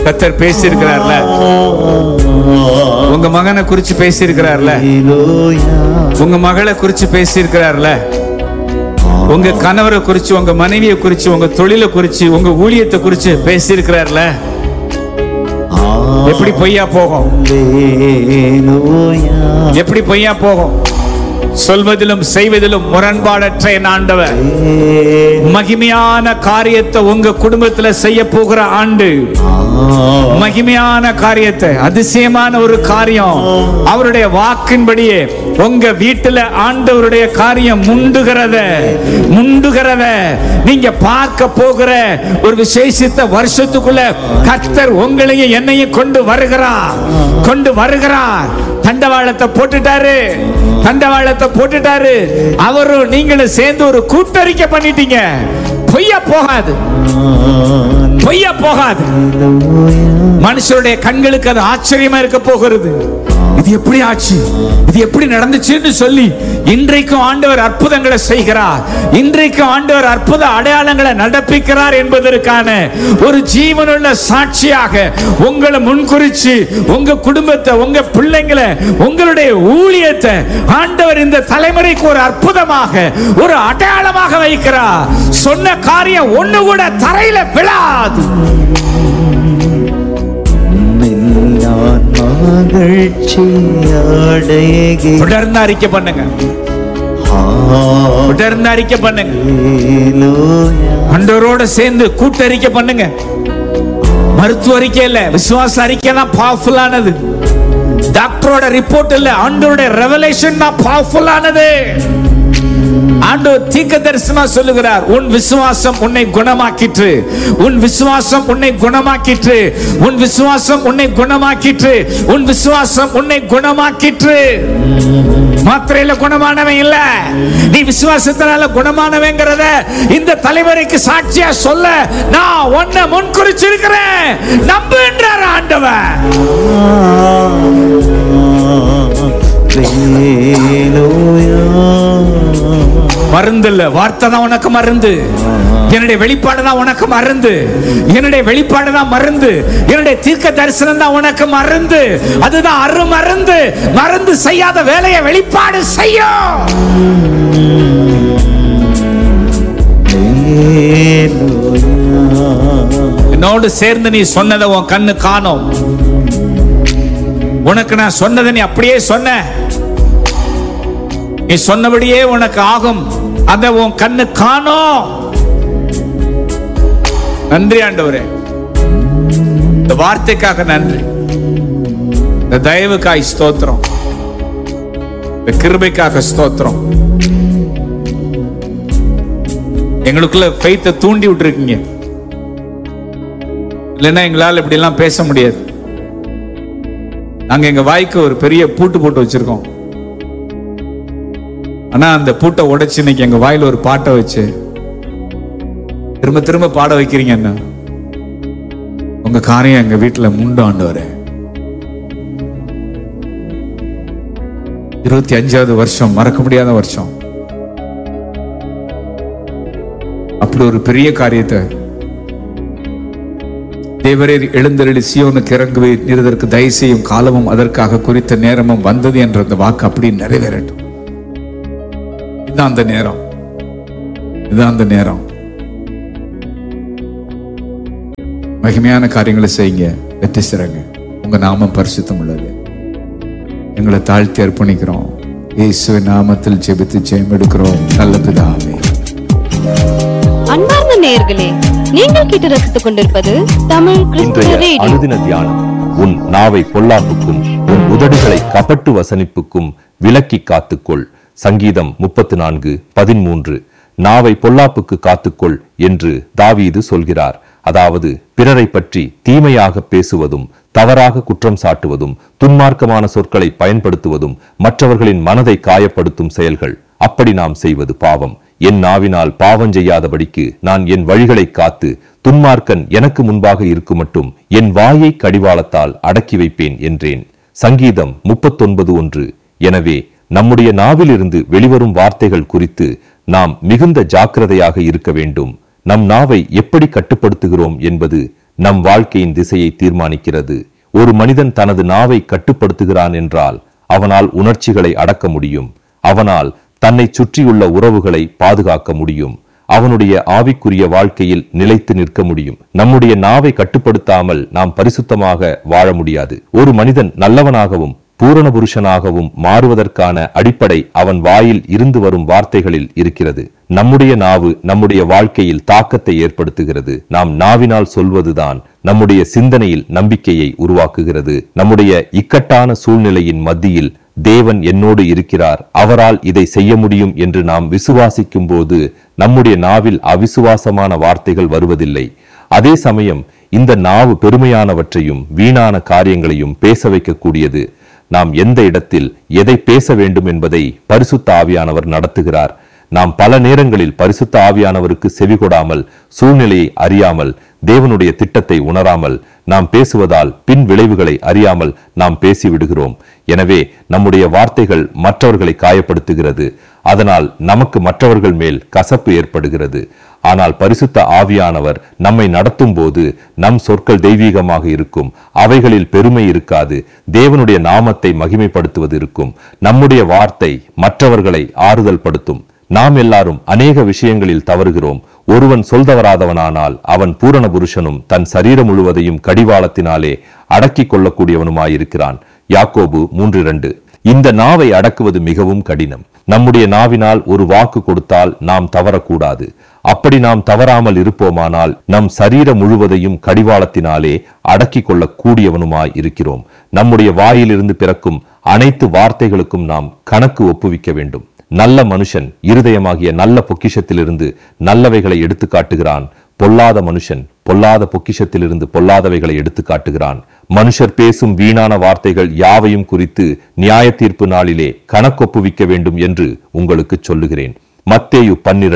கர்த்தர் பேசியிருக்கிறார்ல, உங்க மகனை குறிச்சு பேசியிருக்கிறார்ல, உங்க மகளை குறிச்சு பேசியிருக்கிறார்ல, உங்க கணவரை குறிச்சு, உங்க மனைவியை குறிச்சு, உங்க தொழிலை குறிச்சு, உங்க ஊழியத்தை குறிச்சு பேசியிருக்கிறார்ல. எப்படி பொய்யா போகும்? எப்படி பொய்யா போகும்? சொல்வதிலும் செய்வதிலும் முரண்பாடற்ற என் ஆண்டவர் மகிமையான காரியத்தை உங்க குடும்பத்துல செய்ய போகிற ஆண்டு. மகிமையான காரியத்தை, அதிசயமான ஒரு காரியம் அவருடைய வாக்கின்படியே உங்க வீட்டுல ஆண்டவருடைய காரியம் முண்டுகிறத நீங்க பார்க்க போகிற ஒரு விசேஷித்த வருஷத்துக்குள்ள கர்த்தர் உங்களையும் என்னையும் கொண்டு வருகிறார். தண்டவாளத்தை போட்டுட்டாரு. அவரும் நீங்களும் சேர்ந்து ஒரு கூட்டறிக்கை பண்ணிட்டீங்க. பொய்யா போகாது. மனுஷருடைய கண்களுக்கு அது ஆச்சரியமா இருக்க போகிறது. இது எப்படி ஆச்சு, இது எப்படி நடந்துச்சுன்னு சொல்லி இன்றைக்கும் ஆண்டவர் அற்புதங்களை செய்கிறார். இன்றைக்கும் ஆண்டவர் அற்புத அடையாளங்களை நடப்பிக்கிறார் என்பதற்கான ஒரு ஜீவனுள்ள சாட்சியாக உங்களை முன்குறிச்சு உங்க குடும்பத்தை, உங்க பிள்ளைங்களை, உங்களுடைய ஊழியத்தை ஆண்டவர் இந்த தலைமுறைக்கு ஒரு அற்புதமாக, ஒரு அடையாளமாக வைக்கிறார். சொன்ன காரியம் ஒண்ணு கூட தரையில விழாது. தொடர்ந்து அறிக்கை பண்ணுங்க. ஆண்டவரோட சேர்ந்து கூட்டறிக்கை பண்ணுங்க. மருத்துவ அறிக்கை இல்ல, விசுவாச அறிக்கை தான் பவர்ஃபுல்லானது. டாக்டரோட ரிப்போர்ட் இல்ல, ஆண்டவருடைய ரெவலேஷன் தான் பவர்ஃபுல்லானது. ஆண்டவர் தீர்க்கதரிசனமா சொல்லுகிறார், உன் விசுவாசம் உன்னை குணமாக்கிற்று, உன் விசுவாசம் உன்னை குணமாக்கிற்று, உன் விசுவாசம் உன்னை குணமாக்கிற்று, உன் விசுவாசம் உன்னை குணமாக்கிற்று. மாத்திரையில குணமானவன் இல்ல, நீ விசுவாசத்தினால குணமானவங்கிறத இந்த தலைவருக்கு சாட்சியா சொல்ல நான் உன்னை முன்குறிச்சிருக்கிறேன். நம்புன்றார் ஆண்டவர். மருந்து இல்ல, வார்த்தை தான் உனக்கு மருந்து. என்னுடைய வெளிப்பாடு தான் உனக்கு மருந்து. என்னுடைய வெளிப்பாடு தான் மருந்து. என்னுடைய தீர்க்க தரிசனம் தான் உனக்கு மருந்து. அதுதான் அரு மருந்து. மருந்து செய்யாத வேலையை வெளிப்பாடு செய்யும். என்னோடு சேர்ந்து நீ சொன்னதை உன் கண்ணு காணும். உனக்கு நான் சொன்னதை நீ அப்படியே சொன்ன, நீ சொன்னபடியே உனக்கு ஆகும். அத உன் கண்ணு காணோம். நன்றி ஆண்டவரே, இந்த வார்த்தைக்காக நன்றி, இந்த தயவுக்காய் ஸ்தோத்திரம், இந்த கிருபைக்காக ஸ்தோத்திரம். எங்களுக்குள்ள ஃபெய்த்தை தூண்டி விட்டுருக்கீங்க. இல்லைன்னா எங்களால் இப்படி எல்லாம் பேச முடியாது. நாங்க எங்க வாய்க்கு ஒரு பெரிய பூட்டு போட்டு வச்சிருக்கோம். ஆனா அந்த பூட்டை உடைச்சு இன்னைக்கு எங்க வாயில ஒரு பாட்டை வச்சு திரும்ப திரும்ப பாட வைக்கிறீங்க. என்ன உங்க காரியம் எங்க வீட்டுல முண்டு ஆண்டவரே. 25வது வருஷம், மறக்க முடியாத வருஷம். அப்படி ஒரு பெரிய காரியத்தை தேவரே எழுந்தருளி சீயோனுக்கு இறங்குவீர், நீரதற்கு தயவு செய்யும் காலமும் அதற்காக குறித்த நேரமும் வந்தது என்ற அந்த வாக்கு அப்படி நிறைவேறட்டும். இதுதான் அந்த நேரம், இதுதான் அந்த நேரம். மகிமையான காரியங்களை செய்யுங்க, வெற்றி சிறங்க. உங்க நாமம் பரிசுத்தம் உள்ளது. எங்களை தாழ்த்தி அர்ப்பணிக்கிறோம். இயேசுவின் நாமத்தில் ஜெபித்து ஜெயம் எடுக்கிறோம் நல்ல பிதாவே. அன்பார்ந்த நேயர்களே, நீங்கள் கேட்டு ரசித்துக் கொண்டிருப்பது தமிழ் கிறிஸ்துவ ரேடியோ. அனுதின தியானம். உன் நாவை பொல்லாப்புக்கும் உன் உதடுகளை கபட்டு வசனிப்புக்கும் விலக்கி காத்துக்கொள். சங்கீதம் 34:13. நாவை பொல்லாப்புக்கு காத்துக்கொள் என்று தாவீது சொல்கிறார். அதாவது பிறரை பற்றி தீமையாக பேசுவதும், தவறாக குற்றம் சாட்டுவதும், துன்மார்க்கமான சொற்களை பயன்படுத்துவதும் மற்றவர்களின் மனதை காயப்படுத்தும் செயல்கள். அப்படி நாம் செய்வது பாவம். என் நாவினால் பாவம் செய்யாதபடிக்கு நான் என் வழிகளை காத்து துன்மார்க்கன் எனக்கு முன்பாக இருக்கும் மட்டும் என் வாயை கடிவாளத்தால் அடக்கி வைப்பேன் என்றேன். சங்கீதம் 39:1. எனவே நம்முடைய நாவிலிருந்து வெளிவரும் வார்த்தைகள் குறித்து நாம் மிகுந்த ஜாக்கிரதையாக இருக்க வேண்டும். நம் நாவை எப்படி கட்டுப்படுத்துகிறோம் என்பது நம் வாழ்க்கையின் திசையை தீர்மானிக்கிறது. ஒரு மனிதன் தனது நாவை கட்டுப்படுத்துகிறான் என்றால் அவனால் உணர்ச்சிகளை அடக்க முடியும். அவனால் தன்னை சுற்றியுள்ள உறவுகளை பாதுகாக்க முடியும். அவனுடைய ஆவிக்குரிய வாழ்க்கையில் நிலைத்து நிற்க முடியும். நம்முடைய நாவை கட்டுப்படுத்தாமல் நாம் பரிசுத்தமாக வாழ முடியாது. ஒரு மனிதன் நல்லவனாகவும் பூரண புருஷனாகவும் மாறுவதற்கான அடிப்படை அவன் வாயில் இருந்து வரும் வார்த்தைகளில் இருக்கிறது. நம்முடைய நாவு நம்முடைய வாழ்க்கையில் தாக்கத்தை ஏற்படுத்துகிறது. நாம் நாவினால் சொல்வதுதான் நம்முடைய சிந்தனையில் நம்பிக்கையை உருவாக்குகிறது. நம்முடைய இக்கட்டான சூழ்நிலையின் மத்தியில் தேவன் என்னோடு இருக்கிறார், அவரால் இதை செய்ய முடியும் என்று நாம் விசுவாசிக்கும் போது நம்முடைய நாவில் அவிசுவாசமான வார்த்தைகள் வருவதில்லை. அதே சமயம் இந்த நாவு பெருமையானவற்றையும் வீணான காரியங்களையும் பேச வைக்கக்கூடியது. நாம் எந்த இடத்தில் எதை பேச வேண்டும் என்பதை பரிசுத்த ஆவியானவர் நடத்துகிறார். நாம் பல நேரங்களில் பரிசுத்த ஆவியானவருக்கு செவிகொடாமல், சூழ்நிலையை அறியாமல், தேவனுடைய திட்டத்தை உணராமல் நாம் பேசுவதால் பின் விளைவுகளை அறியாமல் நாம் பேசிவிடுகிறோம். எனவே நம்முடைய வார்த்தைகள் மற்றவர்களை காயப்படுத்துகிறது. அதனால் நமக்கு மற்றவர்கள் மேல் கசப்பு ஏற்படுகிறது. ஆனால் பரிசுத்த ஆவியானவர் நம்மை நடத்தும் போது நம் சொற்கள் தெய்வீகமாக இருக்கும். அவைகளில் பெருமை இருக்காது. தேவனுடைய நாமத்தை மகிமைப்படுத்துவது இருக்கும். நம்முடைய வார்த்தை மற்றவர்களை ஆறுதல் படுத்தும். நாம் எல்லாரும் அநேக விஷயங்களில் தவறுகிறோம். ஒருவன் சொல்தவராதவனானால் அவன் பூரண புருஷனும் தன் சரீரம் முழுவதையும் கடிவாளத்தினாலே அடக்கிக் கொள்ளக்கூடியவனுமாயிருக்கிறான். யாக்கோபு 3:2. இந்த நாவை அடக்குவது மிகவும் கடினம். நம்முடைய நாவினால் ஒரு வாக்கு கொடுத்தால் நாம் தவறக்கூடாது. அப்படி நாம் தவறாமல் இருப்போமானால் நம் சரீரம் முழுவதையும் கடிவாளத்தினாலே அடக்கிக் கொள்ளக்கூடியவனுமாய் இருக்கிறோம். நம்முடைய வாயிலிருந்து பிறக்கும் அனைத்து வார்த்தைகளுக்கும் நாம் கணக்கு ஒப்புவிக்க வேண்டும். நல்ல மனுஷன் இருதயமாகிய நல்ல பொக்கிஷத்திலிருந்து நல்லவைகளை எடுத்து காட்டுகிறான். பொல்லாத மனுஷன் பொல்லாத பொக்கிஷத்திலிருந்து பொல்லாதவைகளை எடுத்து காட்டுகிறான். மனுஷர் பேசும் வீணான வார்த்தைகள் யாவையும் குறித்து நியாய தீர்ப்பு நாளிலே கணக்கொப்புவிக்க வேண்டும் என்று உங்களுக்கு சொல்லுகிறேன். மத்தேயு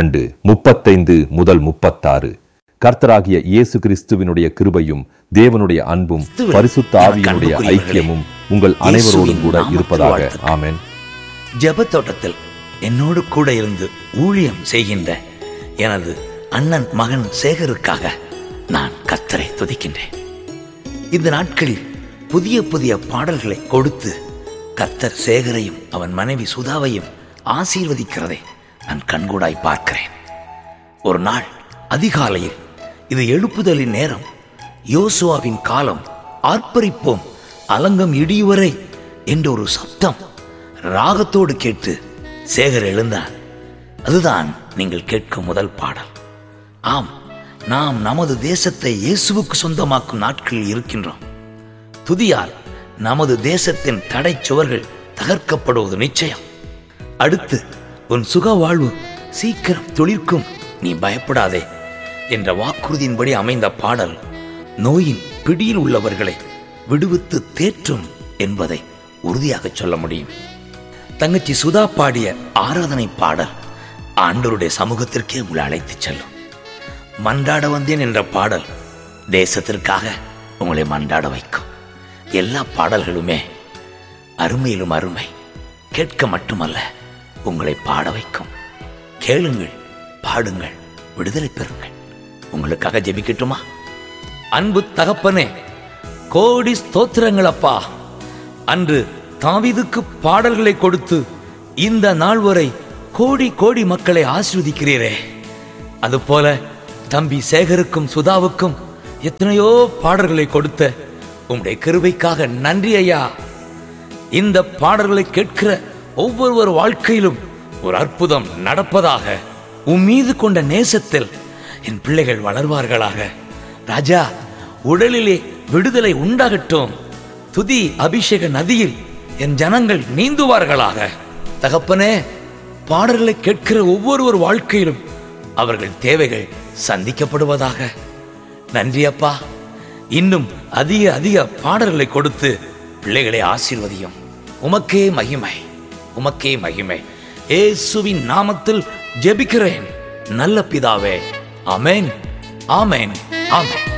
12:35-36. கர்த்தராகிய இயேசு கிறிஸ்துவினுடைய கிருபையும் தேவனுடைய அன்பும் பரிசுத்த ஆவியினுடைய ஐக்கியமும் உங்கள் அனைவரோடும் கூட இருப்பதாக. ஆமென். ஜெபத்தோட்டத்தில் என்னோடு கூட இருந்து ஊழியம் செய்கின்ற எனது அண்ணன் மகன் சேகருக்காக நான் கர்த்தரை துதிக்கின்றேன். இந்த நாட்களில் புதிய புதிய பாடல்களை கொடுத்து கர்த்தர் சேகரையும் அவன் மனைவி சுதாவையும் ஆசீர்வதிக்கிறதை நான் கண்கூடாய் பார்க்கிறேன். ஒரு நாள் அதிகாலையில், இது எழுப்புதலின் நேரம், யோசுவாவின் காலம், ஆர்ப்பரிப்போம் அலங்கம் இடியுவரை என்ற ஒரு சப்தம் ராகத்தோடு கேட்டு சேகர் எழுந்தார். அதுதான் நீங்கள் கேட்கும் முதல் பாடல். ஆம், நாம் நமது தேசத்தை இயேசுவுக்கு சொந்தமாக்கும் நாட்களில் இருக்கின்றோம். துதியால் நமது தேசத்தின் தடை சுவர்கள் தகர்க்கப்படுவது நிச்சயம். அடுத்து, உன் சுக வாழ்வு சீக்கிரம் துளிர்க்கும், நீ பயப்படாதே என்ற வாக்குறுதியின்படி அமைந்த பாடல் நோயின் பிடியில் உள்ளவர்களை விடுவித்து தேற்றும் என்பதை உறுதியாக சொல்ல முடியும். தங்கச்சி சுதா பாடிய ஆராதனை பாடல் ஆண்டவருடைய சமூகத்திற்கே உங்களை அழைத்து செல்லும். மன்றாட வந்தேன் என்ற பாடல் தேசத்திற்காக உங்களை மன்றாட வைக்கும். எல்லா பாடல்களுமே அருமையிலும் அருமை. கேட்க மட்டுமல்ல, உங்களை பாட வைக்கும். கேளுங்கள், பாடுங்கள், விடுதலை பெறுங்கள். உங்களுக்காக ஜெபிக்கட்டுமா? அன்பு தகப்பனே, கோடி ஸ்தோத்திரங்கள் அப்பா. அன்று தாவீதுக்கு பாடல்களை கொடுத்து இந்த நாள் வரை கோடி கோடி மக்களை ஆசீர்வதிக்கிறீரே, அதுபோல தம்பி சேகருக்கும் சுதாவுக்கும் எத்தனையோ பாடல்களை கொடுத்த உம்முடைய கிருபைக்காக நன்றி ஐயா. இந்த பாடல்களை கேட்கிற ஒவ்வொரு வாழ்க்கையிலும் ஒரு அற்புதம் நடப்பதாக. உன் மீது கொண்ட நேசத்தில் என் பிள்ளைகள் வளர்வார்களாக. ராஜா, உடலிலே விடுதலை உண்டாகட்டும். துதி அபிஷேக நதியில் என் ஜனங்கள் நீந்துவார்களாக. தகப்பனே, பாடல்களை கேட்கிற ஒவ்வொரு வாழ்க்கையிலும் அவர்கள் தேவைகள் சந்திக்கப்படுவதாக. நன்றி அப்பா. இன்னும் அதிக அதிக பாடல்களை கொடுத்து பிள்ளைகளை ஆசீர்வதியும். உமக்கே மகிமை, உமக்கே மகிமை. இயேசுவின் நாமத்தில் ஜெபிக்கிறேன் நல்ல பிதாவே. ஆமென், ஆமென், ஆமென்.